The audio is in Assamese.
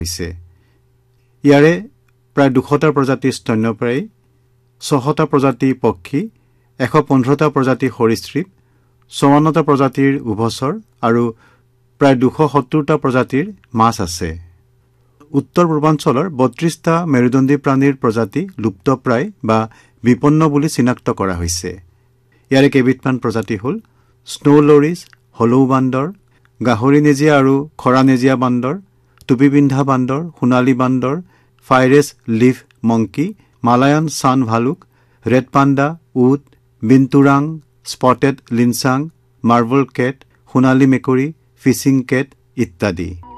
হৈছে। ইয়াৰে প্ৰায় 200টা প্ৰজাতিৰ স্তন্যপায়ী, 600টা প্ৰজাতিৰ পক্ষী, 115টা প্ৰজাতিৰ সৰীসৃপ, 54টা প্ৰজাতিৰ উভচৰ আৰু প্ৰায় 270টা প্ৰজাতিৰ মাছ আছে। উত্তৰ পূৰ্বাঞ্চলৰ 32টা মেৰুদণ্ডী প্ৰাণীৰ প্ৰজাতি লুপ্তপ্ৰায় বা বিপন্ন বুলি চিনাক্ত কৰা হৈছে। ইয়াৰে কেইবিধমান প্ৰজাতি হ'ল স্নো লৰিছ, হলৌ বান্দৰ, গাহৰি নেজীয়া আৰু খৰা নেজীয়া বান্দৰ, টুপি পিন্ধা বান্দৰ, সোণালী বান্দৰ, ফাইৰেছ লিফ মংকি, মালায়ান ছান ভালুক, ৰেড পাণ্ডা, উট, বিন্তুৰাং, স্পটেড লিনচাং, মাৰ্বল কেট, সোণালী মেকুৰী, ফিছিং কেট ইত্যাদি।